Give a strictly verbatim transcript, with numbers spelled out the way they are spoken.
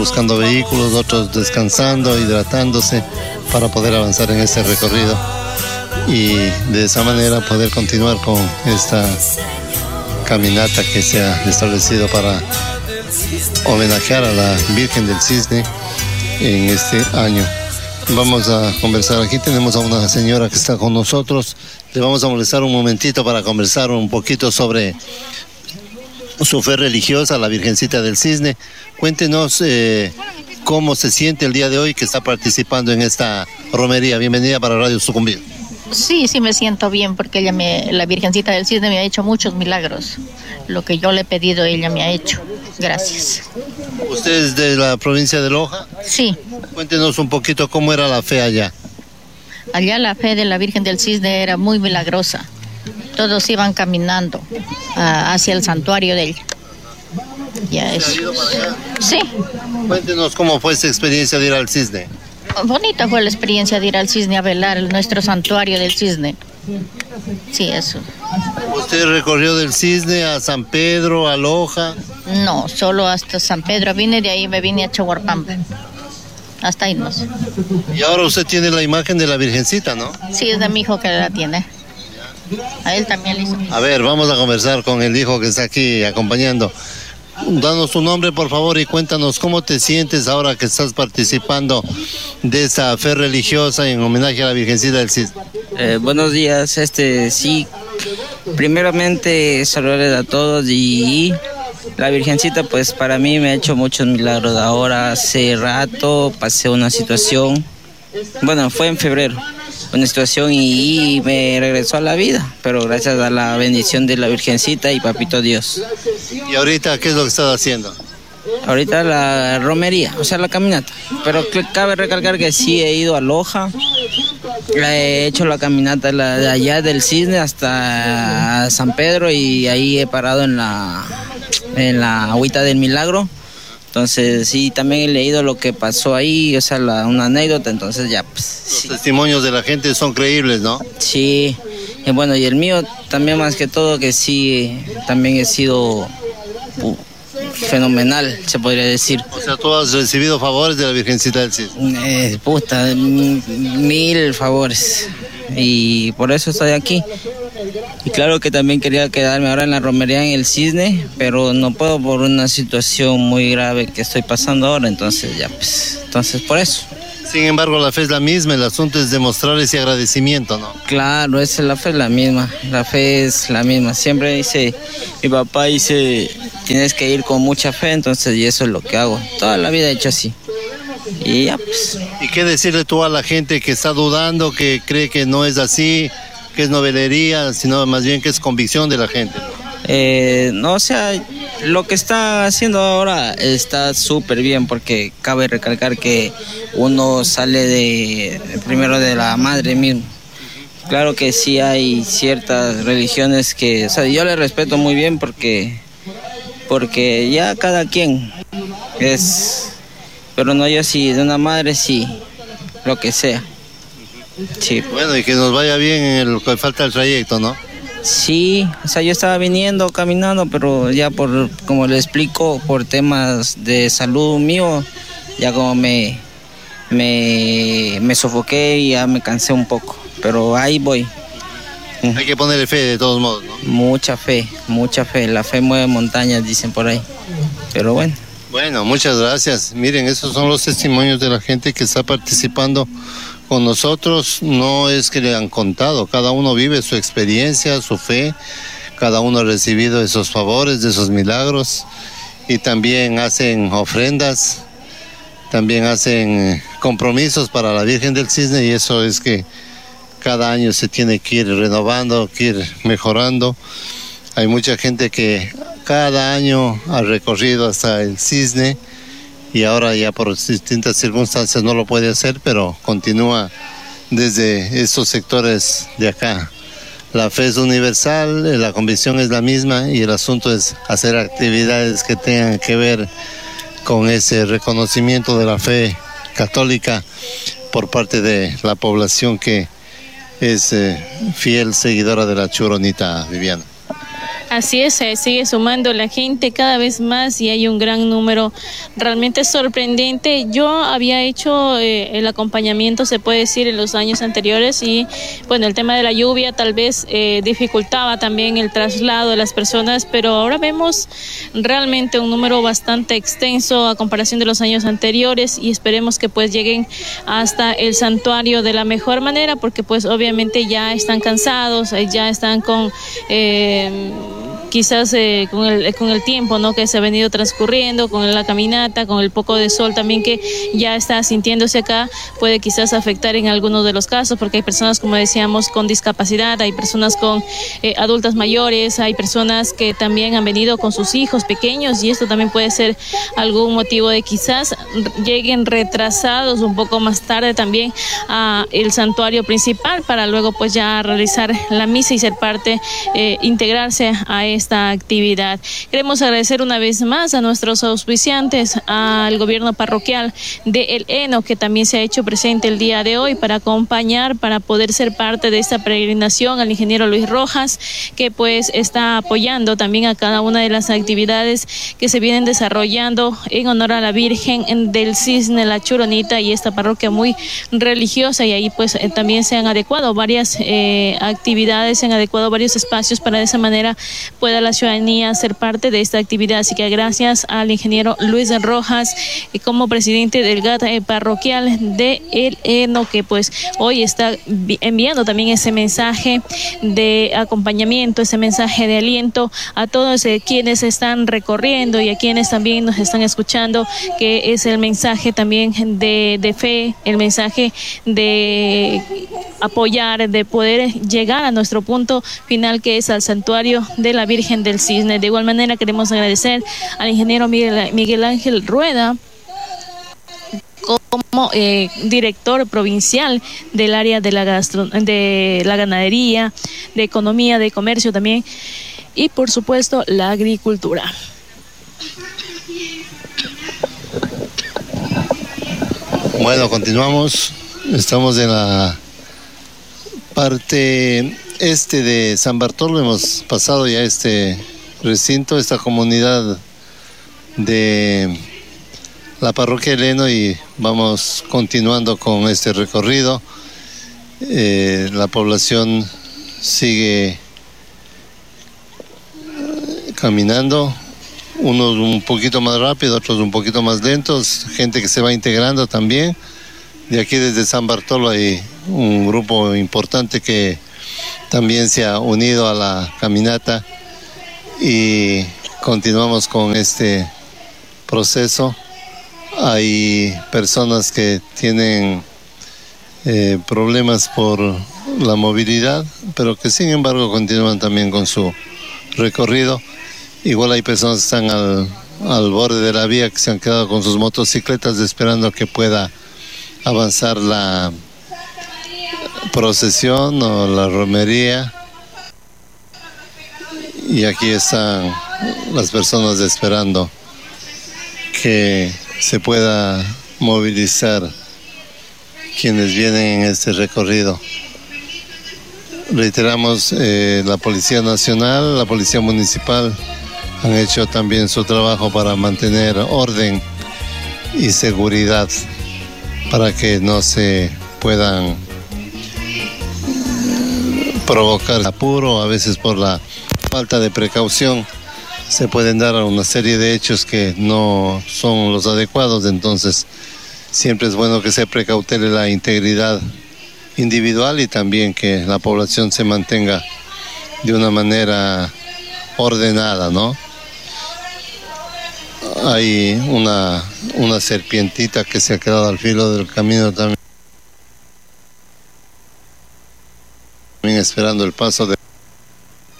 buscando vehículos, otros descansando, hidratándose para poder avanzar en este recorrido y de esa manera poder continuar con esta caminata que se ha establecido para homenajear a la Virgen del Cisne en este año. Vamos a conversar, aquí tenemos a una señora que está con nosotros, le vamos a molestar un momentito para conversar un poquito sobre su fe religiosa, la Virgencita del Cisne. Cuéntenos eh, cómo se siente el día de hoy que está participando en esta romería. Bienvenida para Radio Sucumbíos. Sí, sí me siento bien porque ella me, la Virgencita del Cisne me ha hecho muchos milagros. Lo que yo le he pedido ella me ha hecho. Gracias. ¿Usted es de la provincia de Loja? Sí. Cuéntenos un poquito cómo era la fe allá. Allá la fe de la Virgen del Cisne era muy milagrosa. Todos iban caminando uh, hacia el santuario de ella. Ya es. ¿Ha ido para allá? Sí. Cuéntenos cómo fue esa experiencia de ir al Cisne. Bonita fue la experiencia de ir al Cisne a velar nuestro santuario del Cisne. Sí, eso. ¿Usted recorrió del Cisne a San Pedro, a Loja? No, solo hasta San Pedro. Vine de ahí, me vine a Chahuarpampa. Hasta ahí no sé. Y ahora usted tiene la imagen de la Virgencita, ¿no? Sí, es de mi hijo que la tiene. A él también le hizo. A ver, vamos a conversar con el hijo que está aquí acompañando. Danos tu nombre, por favor, y cuéntanos cómo te sientes ahora que estás participando de esta fe religiosa en homenaje a la Virgencita del Cisne. Eh, buenos días, este sí, primeramente saludarles a todos y la Virgencita pues para mí me ha hecho muchos milagros. Ahora hace rato pasé una situación, bueno fue en febrero, una situación y, y me regresó a la vida, pero gracias a la bendición de la Virgencita y Papito Dios. ¿Y ahorita qué es lo que estás haciendo? Ahorita la romería, o sea la caminata, pero cabe recalcar que sí he ido a Loja, he hecho la caminata la de allá del Cisne hasta San Pedro y ahí he parado en la, en la agüita del Milagro. Entonces sí, también he leído lo que pasó ahí, o sea, la, una anécdota, entonces ya pues... Los sí. testimonios de la gente son creíbles, ¿no? Sí, y bueno, y el mío también más que todo que sí, también he sido uh, fenomenal, se podría decir. O sea, tú has recibido favores de la Virgencita del Cisne. Eh, puta, mil favores, y por eso estoy aquí. Y claro que también quería quedarme ahora en la romería en el Cisne, pero no puedo por una situación muy grave que estoy pasando ahora, entonces ya pues, entonces por eso. Sin embargo, la fe es la misma, el asunto es demostrar ese agradecimiento, ¿no? Claro, esa, la fe es la misma, la fe es la misma. Siempre dice, mi papá dice, tienes que ir con mucha fe, entonces y eso es lo que hago. Toda la vida he hecho así. Y ya pues. ¿Y qué decirle tú a la gente que está dudando, que cree que no es así, que es novelería, sino más bien que es convicción de la gente? Eh, no, o sea, lo que está haciendo ahora está súper bien porque cabe recalcar que uno sale de primero de la madre mismo. Claro que sí hay ciertas religiones que, o sea, yo le respeto muy bien porque, porque ya cada quien es, pero no yo sí, de una madre sí, lo que sea. Sí. Bueno, y que nos vaya bien en el que falta el trayecto, ¿no? Sí, o sea, yo estaba viniendo, caminando, pero ya por, como le explico, por temas de salud mío, ya como me, me, me sofoqué y ya me cansé un poco, pero ahí voy. Hay que ponerle fe de todos modos, ¿no? Mucha fe, mucha fe, la fe mueve montañas, dicen por ahí, pero bueno. Bueno, muchas gracias. Miren, esos son los testimonios de la gente que está participando con nosotros. No es que le han contado, cada uno vive su experiencia, su fe, cada uno ha recibido esos favores, de esos milagros, y también hacen ofrendas, también hacen compromisos para la Virgen del Cisne, y eso es que cada año se tiene que ir renovando, que ir mejorando. Hay mucha gente que cada año ha recorrido hasta el Cisne y ahora ya por distintas circunstancias no lo puede hacer, pero continúa desde estos sectores de acá. La fe es universal, la convicción es la misma y el asunto es hacer actividades que tengan que ver con ese reconocimiento de la fe católica por parte de la población que es eh, fiel seguidora de la Churonita, Viviana. Así es, se sigue sumando la gente cada vez más y hay un gran número realmente sorprendente. Yo había hecho eh, el acompañamiento, se puede decir, en los años anteriores y bueno, el tema de la lluvia tal vez eh, dificultaba también el traslado de las personas, pero ahora vemos realmente un número bastante extenso a comparación de los años anteriores y esperemos que pues lleguen hasta el santuario de la mejor manera, porque pues obviamente ya están cansados, ya están con eh, quizás eh, con el con el tiempo, ¿no?, que se ha venido transcurriendo, con la caminata, con el poco de sol también que ya está sintiéndose acá, puede quizás afectar en algunos de los casos, porque hay personas, como decíamos, con discapacidad, hay personas con eh, adultas mayores, hay personas que también han venido con sus hijos pequeños y esto también puede ser algún motivo de quizás lleguen retrasados un poco más tarde también a el santuario principal para luego pues ya realizar la misa y ser parte, eh, integrarse a esta actividad. Queremos agradecer una vez más a nuestros auspiciantes, al gobierno parroquial de El Heno, que también se ha hecho presente el día de hoy para acompañar, para poder ser parte de esta peregrinación, al ingeniero Luis Rojas, que pues está apoyando también a cada una de las actividades que se vienen desarrollando en honor a la Virgen del Cisne, la Churonita, y esta parroquia muy religiosa, y ahí pues eh, también se han adecuado varias eh, actividades, se han adecuado varios espacios para de esa manera pueda la ciudadanía ser parte de esta actividad. Así que gracias al ingeniero Luis Rojas y como presidente del G A T parroquial de El Heno, que pues hoy está enviando también ese mensaje de acompañamiento, ese mensaje de aliento a todos eh, quienes están recorriendo y a quienes también nos están escuchando, que es el mensaje también de, de fe, el mensaje de apoyar, de poder llegar a nuestro punto final, que es al santuario de la Virgen del Cisne. De igual manera queremos agradecer al ingeniero Miguel, Miguel Ángel Rueda como eh, director provincial del área de la gastro, de la ganadería, de economía, de comercio también y por supuesto la agricultura. Bueno, continuamos. Estamos en la parte este de San Bartolo. Hemos pasado ya este recinto, esta comunidad de la parroquia El Heno, y vamos continuando con este recorrido. Eh, la población sigue caminando, unos un poquito más rápido, otros un poquito más lentos, gente que se va integrando también. De aquí desde San Bartolo hay un grupo importante que también se ha unido a la caminata y continuamos con este proceso. Hay personas que tienen eh, problemas por la movilidad, pero que sin embargo continúan también con su recorrido. Igual hay personas que están al, al borde de la vía, que se han quedado con sus motocicletas esperando que pueda avanzar la procesión o la romería. Y aquí están las personas esperando que se pueda movilizar quienes vienen en este recorrido. Reiteramos, eh, la Policía Nacional, la Policía Municipal han hecho también su trabajo para mantener orden y seguridad, para que no se puedan provocar apuro. A veces por la falta de precaución se pueden dar una serie de hechos que no son los adecuados. Entonces siempre es bueno que se precautele la integridad individual y también que la población se mantenga de una manera ordenada, ¿no? Hay una, una serpientita que se ha quedado al filo del camino también, esperando el paso de